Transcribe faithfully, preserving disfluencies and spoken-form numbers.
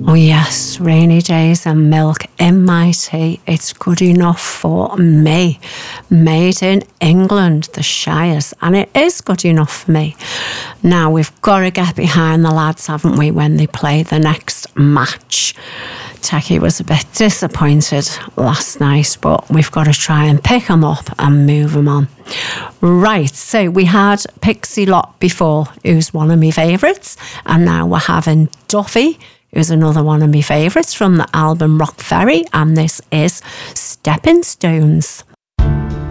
Oh yes, rainy days and milk in my tea. It's good enough for me. Made in England, the Shires, and it is good enough for me. Now we've got to get behind the lads, haven't we, when they play the next match. Techie was a bit disappointed last night, but we've got to try and pick them up and move them on. Right, so we had Pixie Lott before, who's one of my favourites, and now we're having Duffy, who's another one of my favourites from the album Rock Ferry, and this is Stepping Stones.